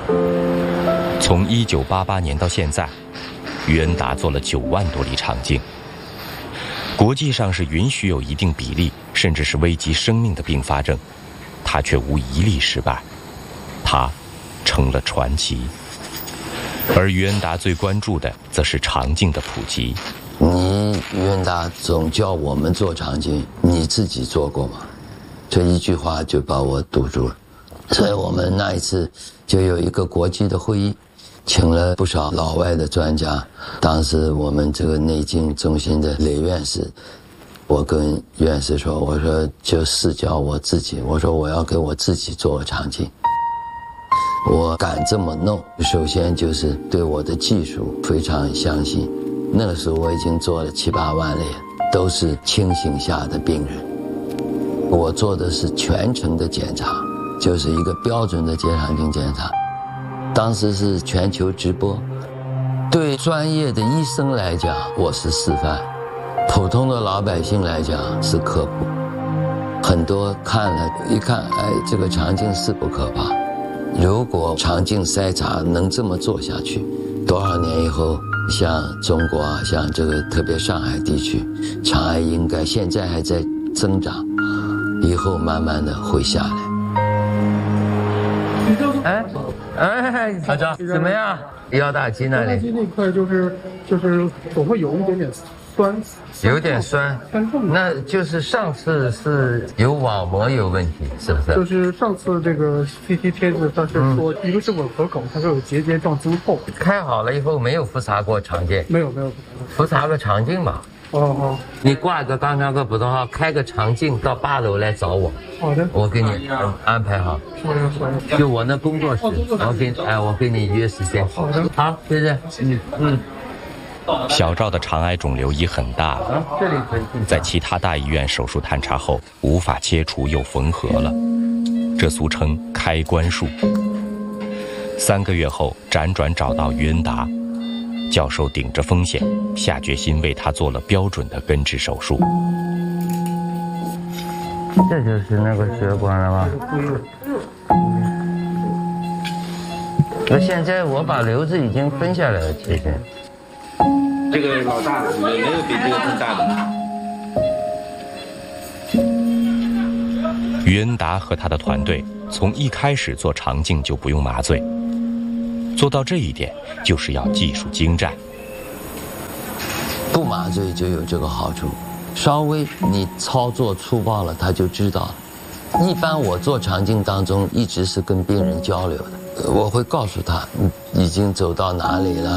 从1988年到现在，于恩达做了9万多例肠镜。国际上是允许有一定比例，甚至是危及生命的并发症，他却无一例失败，他成了传奇。而于恩达最关注的，则是肠镜的普及。 你于恩达总叫我们做肠镜，你自己做过吗？这一句话就把我堵住了。所以我们那一次就有一个国际的会议，请了不少老外的专家。当时我们这个内镜中心的雷院士，我跟院士说，我说就试教我自己，我说我要给我自己做个肠镜。我敢这么弄，首先就是对我的技术非常相信。那个时候我已经做了7、8万例，都是清醒下的病人。我做的是全程的检查，就是一个标准的结肠镜检查。当时是全球直播，对专业的医生来讲我是示范，普通的老百姓来讲是科普。很多看了一看，哎，这个肠镜是不可怕。如果肠镜筛查能这么做下去，多少年以后，像中国啊，像这个特别上海地区，肠癌应该现在还在增长，以后慢慢的会下来。 哎，大家怎么样？腰大肌那里？ 腰大肌那块就是总会有一点点酸， 有点酸。那就是上次是有网膜有问题，是不是？ 就是上次这个 CT 贴子，它是说一个是吻合口，它是有结节状增厚。 开好了以后没有复查过肠镜？ 没有。 复查个肠镜吧。 哦。 你挂个肛肠科普通号，开个肠镜到8楼来找我。 好的。 我给你安排好。就我那工作室，我给你约时间。 好的。 好，谢谢。 小赵的肠癌肿瘤已很大了，在其他大医院手术探查后无法切除又缝合了，这俗称开关术。3个月后辗转找到于恩达教授，顶着风险下决心为他做了标准的根治手术。 这就是那个血管了吗？那现在我把瘤子已经分下来了，其实。 这个老大的，没有比这个更大的。 于恩达和他的团队从一开始做肠镜就不用麻醉，做到这一点就是要技术精湛。 不麻醉就有这个好处，稍微你操作粗暴了，他就知道了。一般我做肠镜当中一直是跟病人交流的，我会告诉他你已经走到哪里了，